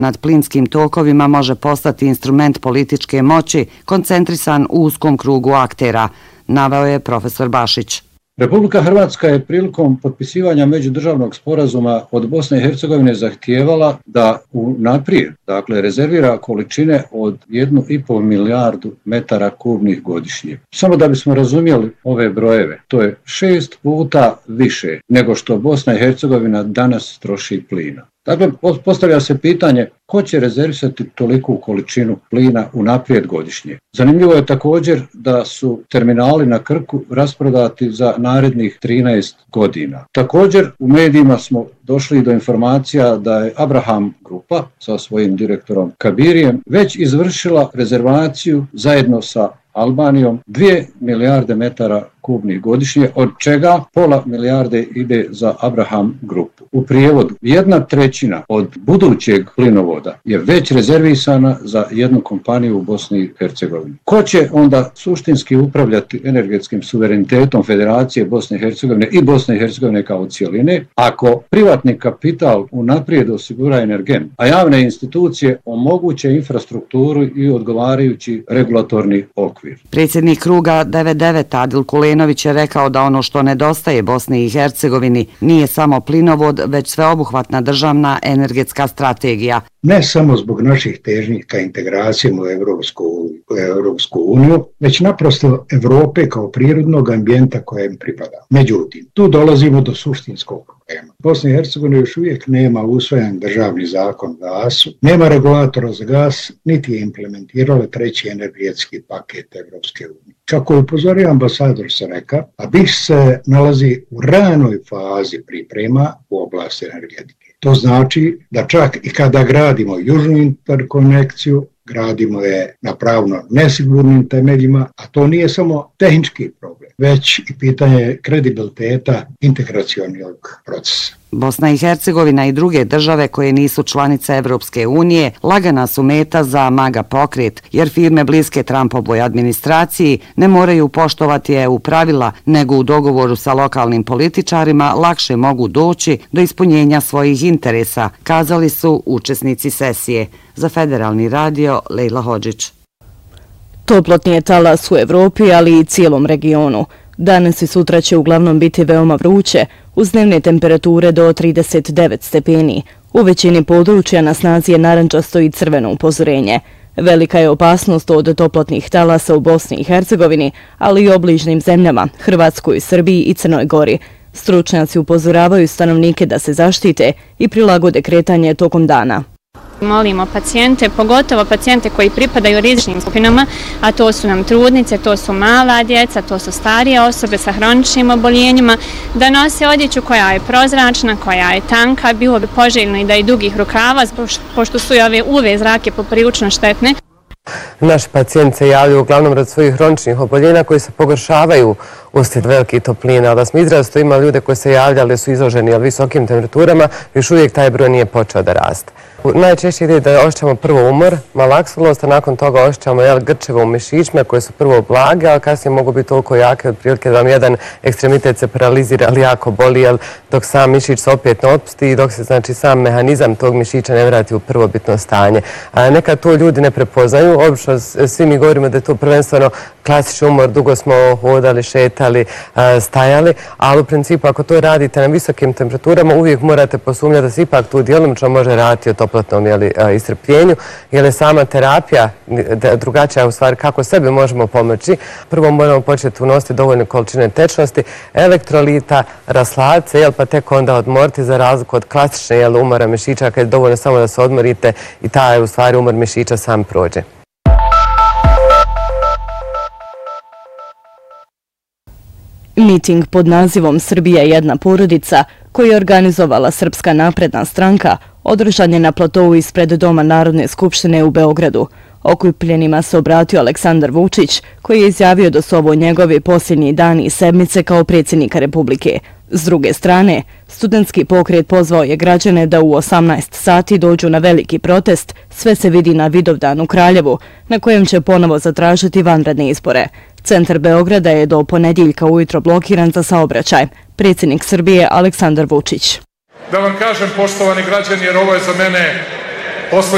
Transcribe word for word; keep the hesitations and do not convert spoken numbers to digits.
nad plinskim tokovima može postati instrument političke moći koncentrisan u uskom krugu aktera, naveo je profesor Bašić. Republika Hrvatska je prilikom potpisivanja međudržavnog sporazuma od Bosne i Hercegovine zahtijevala da unaprijed, dakle, rezervira količine od jednu i pol milijardu metara kubnih godišnje. Samo da bismo razumjeli ove brojeve, to je šest puta više nego što Bosna i Hercegovina danas troši plina. Dakle, postavlja se pitanje ko će rezervisati toliku količinu plina unaprijed godišnje. Zanimljivo je također da su terminali na Krku rasprodati za narednih trinaest godina. Također u medijima smo došli do informacija da je Abraham Grupa sa svojim direktorom Kabirijem već izvršila rezervaciju zajedno sa Albanijom dvije milijarde metara kubnih godišnje, od čega pola milijarde ide za Abraham Grupu. U prijevodu, jedna trećina od budućeg plinovoda je već rezervisana za jednu kompaniju u Bosni i Hercegovini. Ko će onda suštinski upravljati energetskim suverenitetom Federacije Bosne i Hercegovine i Bosne i Hercegovine kao cijeline, ako privatni kapital unaprijed osigura energent, a javne institucije omoguće infrastrukturu i odgovarajući regulatorni okvir? Predsjednik kruga devedeset devet Adil Kulenović je rekao da ono što nedostaje Bosni i Hercegovini nije samo plinovod, već sveobuhvatna državna energetska strategija. Ne samo zbog naših težnji ka integracijom u Evropsku, u Evropsku uniju, već naprosto Evrope kao prirodnog ambijenta kojem pripada. Međutim, tu dolazimo do suštinskog problema. Bosna i Hercegovina još uvijek nema usvojen državni zakon gasu, nema regulatora za gas, niti je implementirala treći energetski paket Evropske unije. Kako je upozorio ambasador Sareka, a B I Š se nalazi u ranoj fazi priprema u oblasti energetike. To znači da čak i kada gradimo južnu interkonekciju, gradimo je na pravno nesigurnim temeljima, a to nije samo tehnički problem, već i pitanje kredibiliteta integracionog procesa. Bosna i Hercegovina i druge države koje nisu članice Evropske unije lagana su meta za MAGA pokret, jer firme bliske Trumpovoj administraciji ne moraju poštovati E U pravila, nego u dogovoru sa lokalnim političarima lakše mogu doći do ispunjenja svojih interesa, kazali su učesnici sesije. Za Federalni radio, Lejla Hodžić. Toplotni je talas u Evropi, ali i cijelom regionu. Danas i sutra će uglavnom biti veoma vruće, uz dnevne temperature do trideset devet stepeni. U većini područja na snazi je narančasto i crveno upozorenje. Velika je opasnost od toplotnih talasa u Bosni i Hercegovini, ali i obližnim zemljama, Hrvatskoj, Srbiji i Crnoj Gori. Stručnjaci upozoravaju stanovnike da se zaštite i prilagode kretanje tokom dana. Molimo pacijente, pogotovo pacijente koji pripadaju rizičnim skupinama, a to su nam trudnice, to su mala djeca, to su starije osobe sa hroničnim oboljenjima, da nose odjeću koja je prozračna, koja je tanka, bilo bi poželjno i da i dugih rukava, pošto su i ove U V zrake poprilično štetne. Naši pacijenti se javljaju uglavnom radi svojih hroničnih oboljenja koji se pogoršavaju uslijed velikih toplina. Da smo izrazito imali ljude koji se javljali su izloženi visokim temperaturama, još uvijek taj broj nije počeo da raste. Najčešće ide da osjećamo prvo umor, malaksulost, a nakon toga osjećamo grčeve u mišićima koje su prvo blage, ali kasnije mogu biti toliko jake otprilike da vam jedan ekstremitet se paralizira, ali jako boli, dok sam mišić se opet ne otpusti i dok se znači sam mehanizam tog mišića ne vrati u prvobitno stanje. Nekad to ljudi ne prepoznaju, obično svi mi govorimo da je to prvenstveno klasični umor, dugo smo hodali, šetali, stajali, ali u principu ako to radite na visokim temperaturama uvijek morate posumnjati da se ipak tu djelomično može raditi o toplotnom iscrpljenju, jer je sama terapija drugačija u stvari kako sebi možemo pomoći. Prvo moramo početi unositi dovoljne količine tečnosti, elektrolita, rasladce, pa tek onda odmoriti za razliku od klasične umora mišića kad je dovoljno samo da se odmorite i taj u stvari umor mišića sam prođe. Miting pod nazivom Srbija jedna porodica, koji je organizovala Srpska napredna stranka, održan je na platovu ispred Doma Narodne skupštine u Beogradu. Okupljenima se obratio Aleksandar Vučić, koji je izjavio da su ovo njegovi posljednji dani i sedmice kao predsjednika Republike. S druge strane, studentski pokret pozvao je građane da u osamnaest sati dođu na veliki protest, sve se vidi na Vidovdan u Kraljevu, na kojem će ponovo zatražiti vanredne izbore. Centar Beograda je do ponedjeljka ujutro blokiran za saobraćaj. Predsjednik Srbije Aleksandar Vučić. Da vam kažem, poštovani građani, jer ovo je za mene poslednji